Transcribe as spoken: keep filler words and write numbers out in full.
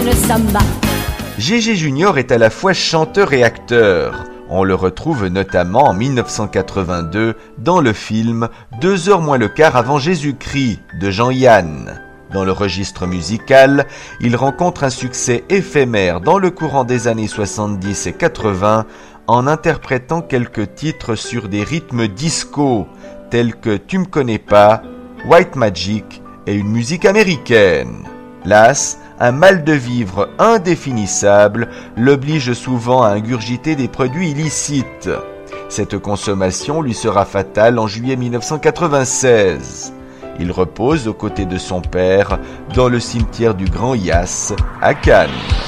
le samba. Gégé Junior est à la fois chanteur et acteur. On le retrouve notamment en dix-neuf cent quatre-vingt-deux dans le film « Deux heures moins le quart avant Jésus-Christ » de Jean-Yann. Dans le registre musical, il rencontre un succès éphémère dans le courant des années soixante-dix et quatre-vingts en interprétant quelques titres sur des rythmes disco tels que « Tu me connais pas »,« White Magic » et une musique américaine. Las, un mal de vivre indéfinissable l'oblige souvent à ingurgiter des produits illicites. Cette consommation lui sera fatale en juillet dix-neuf cent quatre-vingt-seize. Il repose aux côtés de son père dans le cimetière du Grand Yass à Cannes.